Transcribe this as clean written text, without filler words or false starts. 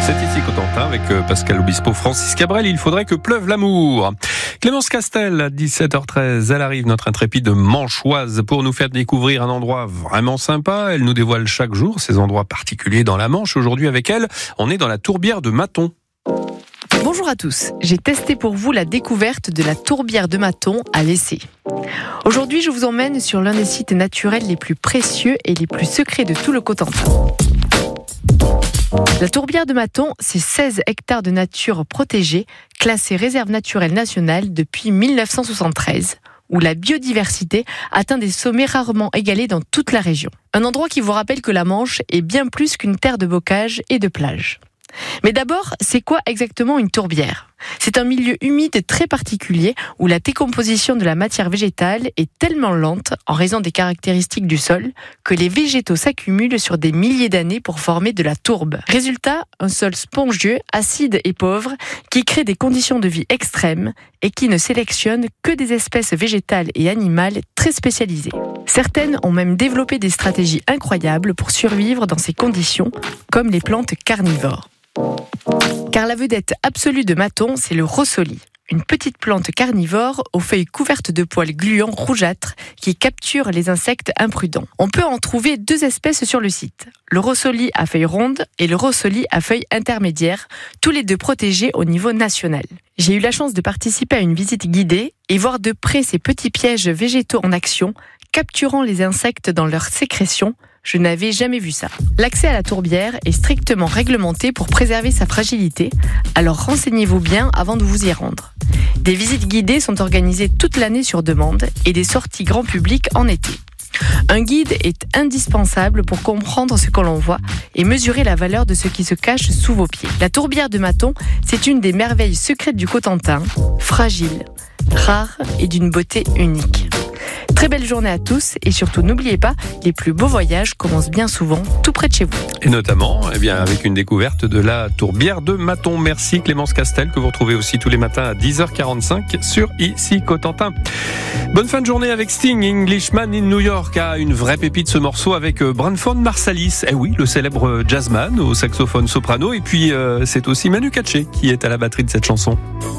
C'est ici Cotentin avec Pascal Obispo, Francis Cabrel. Il faudrait que pleuve l'amour. Clémence Castel, à 17h13, elle arrive, notre intrépide manchoise, pour nous faire découvrir un endroit vraiment sympa. Elle nous dévoile chaque jour ces endroits particuliers dans la Manche. Aujourd'hui, avec elle, on est dans la tourbière de Maton. Bonjour à tous, j'ai testé pour vous la découverte de la tourbière de Maton à l'Essai. Aujourd'hui, je vous emmène sur l'un des sites naturels les plus précieux et les plus secrets de tout le Cotentin. La tourbière de Maton, c'est 16 hectares de nature protégée, classée réserve naturelle nationale depuis 1973, où la biodiversité atteint des sommets rarement égalés dans toute la région. Un endroit qui vous rappelle que la Manche est bien plus qu'une terre de bocage et de plage. Mais d'abord, c'est quoi exactement une tourbière ? C'est un milieu humide très particulier où la décomposition de la matière végétale est tellement lente en raison des caractéristiques du sol que les végétaux s'accumulent sur des milliers d'années pour former de la tourbe. Résultat, un sol spongieux, acide et pauvre qui crée des conditions de vie extrêmes et qui ne sélectionne que des espèces végétales et animales très spécialisées. Certaines ont même développé des stratégies incroyables pour survivre dans ces conditions, comme les plantes carnivores. Car la vedette absolue de Maton, c'est le rossolis, une petite plante carnivore aux feuilles couvertes de poils gluants rougeâtres qui capture les insectes imprudents. On peut en trouver deux espèces sur le site, le rossolis à feuilles rondes et le rossolis à feuilles intermédiaires, tous les deux protégés au niveau national. J'ai eu la chance de participer à une visite guidée et voir de près ces petits pièges végétaux en action, capturant les insectes dans leurs sécrétions. Je n'avais jamais vu ça. L'accès à la tourbière est strictement réglementé pour préserver sa fragilité, alors renseignez-vous bien avant de vous y rendre. Des visites guidées sont organisées toute l'année sur demande et des sorties grand public en été. Un guide est indispensable pour comprendre ce que l'on voit et mesurer la valeur de ce qui se cache sous vos pieds. La tourbière de Maton, c'est une des merveilles secrètes du Cotentin, fragile, rare et d'une beauté unique. Très belle journée à tous et surtout n'oubliez pas, les plus beaux voyages commencent bien souvent tout près de chez vous. Et notamment avec une découverte de la tourbière de Maton. Merci Clémence Castel, que vous retrouvez aussi tous les matins à 10h45 sur ici Cotentin. Bonne fin de journée avec Sting. Englishman in New York a une vraie pépite ce morceau avec Branford Marsalis. Eh oui, le célèbre jazzman au saxophone soprano. Et puis c'est aussi Manu Katché qui est à la batterie de cette chanson.